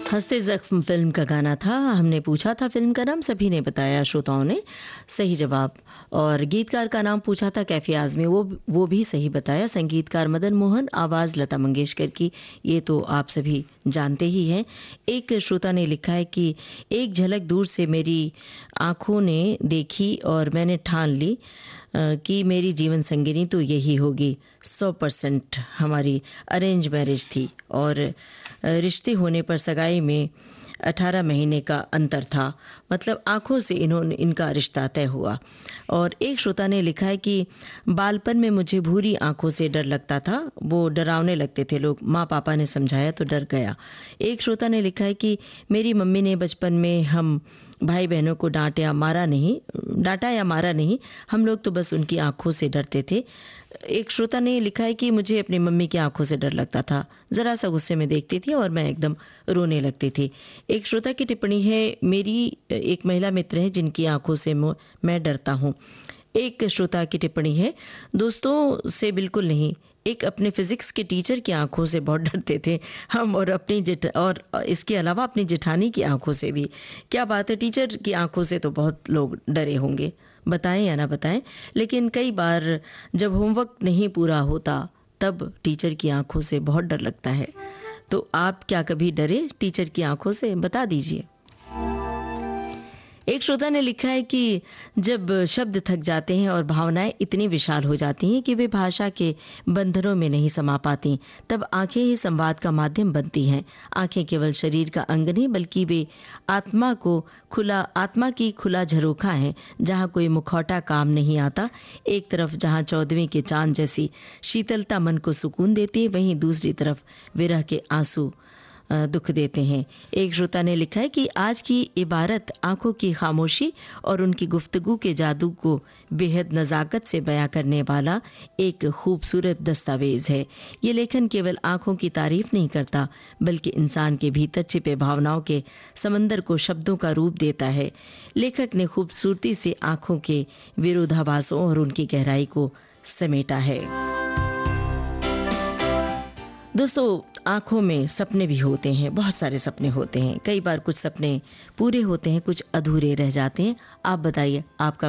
हंसते ज़ख्म फिल्म का गाना था। हमने पूछा था फिल्म का नाम, सभी ने बताया, श्रोताओं ने सही जवाब। और गीतकार का नाम पूछा था कैफी आज़मी, वो भी सही बताया। संगीतकार मदन मोहन, आवाज़ लता मंगेशकर की, ये तो आप सभी जानते ही हैं। एक श्रोता ने लिखा है कि एक झलक दूर से मेरी आँखों ने देखी और मैंने ठान ली कि मेरी जीवन संगिनी तो यही होगी। 100% हमारी अरेंज मैरिज थी और रिश्ते होने पर सगाई में 18 महीने का अंतर था। मतलब आँखों से इनका रिश्ता तय हुआ। और एक श्रोता ने लिखा है कि बालपन में मुझे भूरी आँखों से डर लगता था, वो डरावने लगते थे लोग, माँ पापा ने समझाया तो डर गया। एक श्रोता ने लिखा है कि मेरी मम्मी ने बचपन में हम भाई बहनों को डांटा या मारा नहीं, हम लोग तो बस उनकी आंखों से डरते थे। एक श्रोता ने लिखा है कि मुझे अपनी मम्मी की आंखों से डर लगता था, ज़रा सा गुस्से में देखती थी और मैं एकदम रोने लगती थी। एक श्रोता की टिप्पणी है, मेरी एक महिला मित्र है जिनकी आंखों से मैं डरता हूँ। एक श्रोता की टिप्पणी है, दोस्तों से बिल्कुल नहीं, एक अपने फिजिक्स के टीचर की आंखों से बहुत डरते थे हम, और इसके अलावा अपनी जेठानी की आंखों से भी। क्या बात है, टीचर की आंखों से तो बहुत लोग डरे होंगे, बताएं या ना बताएं, लेकिन कई बार जब होमवर्क नहीं पूरा होता तब टीचर की आंखों से बहुत डर लगता है। तो आप क्या कभी डरे टीचर की आंखों से? बता दीजिए। एक श्रोता ने लिखा है कि जब शब्द थक जाते हैं और भावनाएं इतनी विशाल हो जाती हैं कि वे भाषा के बंधनों में नहीं समा पाती, तब आंखें ही संवाद का माध्यम बनती हैं। आंखें केवल शरीर का अंग नहीं बल्कि वे आत्मा की खुला झरोखा है, जहाँ कोई मुखौटा काम नहीं आता। एक तरफ जहाँ 14वीं के चांद जैसी शीतलता मन को सुकून देती है, वहीं दूसरी तरफ विरह के आंसू दुख देते हैं। एक श्रोता ने लिखा है कि आज की इबारत आंखों की खामोशी और उनकी गुफ्तगू के जादू को बेहद नज़ाकत से बयां करने वाला एक खूबसूरत दस्तावेज़ है। ये लेखन केवल आंखों की तारीफ नहीं करता बल्कि इंसान के भीतर छिपे भावनाओं के समंदर को शब्दों का रूप देता है। लेखक ने खूबसूरती से आंखों के विरोधाभासों और उनकी गहराई को समेटा है। दोस्तों, आँखों में सपने भी होते हैं, बहुत सारे सपने होते हैं। कई बार कुछ सपने पूरे होते हैं, कुछ अधूरे रह जाते हैं। आप बताइए, आपका